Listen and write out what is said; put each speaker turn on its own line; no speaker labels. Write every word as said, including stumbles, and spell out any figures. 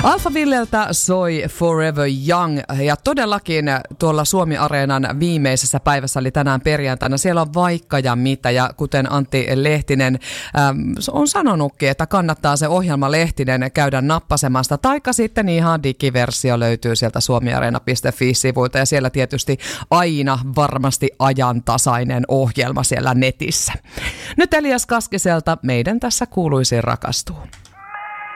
Alphavilleltä soi Forever Young ja todellakin tuolla Suomi-areenan viimeisessä päivässä oli tänään perjantaina. Siellä on vaikka ja mitä ja kuten Antti Lehtinen ähm, on sanonutkin, että kannattaa se ohjelma Lehtinen käydä nappasemasta. Taikka sitten ihan digiversio löytyy sieltä suomiareena piste fi-sivuilta ja siellä tietysti aina varmasti ajantasainen ohjelma siellä netissä. Nyt Elias Kaskiselta meidän tässä kuuluisiin rakastuu.